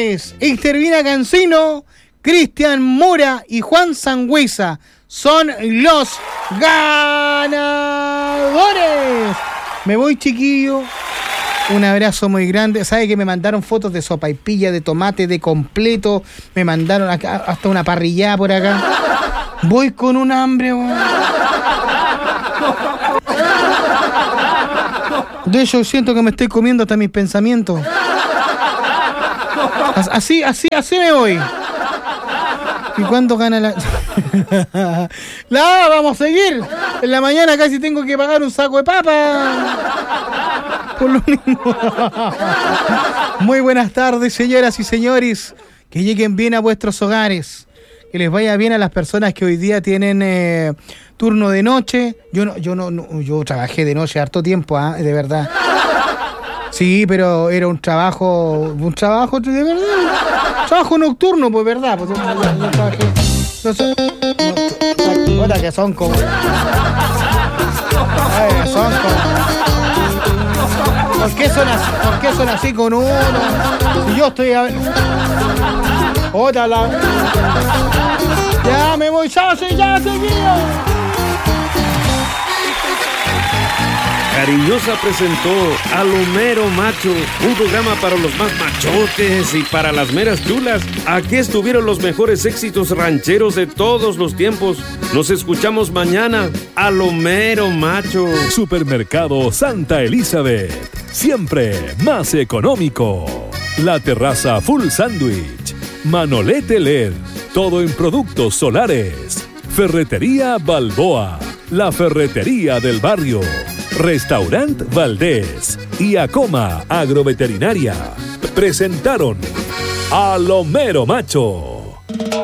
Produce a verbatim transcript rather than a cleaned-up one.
Señores, Extervina Cancino, Cristian Mora y Juan Sangüesa son los ganadores. Me voy, chiquillo. Un abrazo muy grande. ¿Sabe que me mandaron fotos de sopaipilla, de tomate, de completo? Me mandaron acá, hasta una parrillada por acá. Voy con un hambre, weón. De hecho, siento que me estoy comiendo hasta mis pensamientos. Así, así, así me voy. ¿Y cuándo gana la...? La vamos a seguir. En la mañana casi tengo que pagar un saco de papa. Por lo mismo. Muy buenas tardes, señoras y señores. Que lleguen bien a vuestros hogares. Que les vaya bien a las personas que hoy día tienen eh, turno de noche. Yo no, yo no, no, yo trabajé de noche harto tiempo, ¿eh? De verdad. Sí, pero era un trabajo, un trabajo de verdad. Trabajo nocturno, pues, verdad. Pues, yo, yo, yo trabajé. No sé. No, que son como. Eh, son como. ¿Por qué son así? ¿Por qué son así con uno? Si yo estoy a ver. Otra la. Ya me voy, ya, sí, ya, seguido. Cariñosa presentó a Lo Mero Macho, un programa para los más machotes y para las meras chulas. Aquí estuvieron los mejores éxitos rancheros de todos los tiempos. Nos escuchamos mañana a Lo Mero Macho. Supermercado Santa Elizabeth, siempre más económico. La Terraza Full Sandwich, Manolete L E D, todo en productos solares. Ferretería Balboa, la ferretería del barrio. Restaurant Valdés y Acoma Agroveterinaria presentaron a Lo Mero Macho.